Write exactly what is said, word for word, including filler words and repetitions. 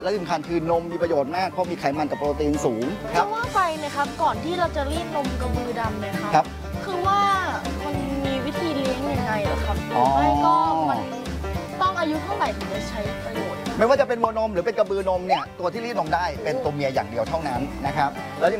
และที่สำคัญคือนมมีประโยชน์มากเพราะมีไขมันกับโปรตีนสูงคจะรับว่าไปนะครับก่อนที่เราจะรีดนมกระบือดำเนี่ยครับครับคือว่ามันมีวิธีเลี้ยงยังไงเหรอครับหอ๋รือ อไม่ก็มันต้องอายุเท่าไหร่ถึงจะใช้ประโยชน์ไม่ว่าจะเป็นวัวนมหรือเป็นกระบือนมเนี่ยตัวที่รีดนมได้เป็นตัวเมียอย่างเดียวเท่านั้นนะครับแล้ว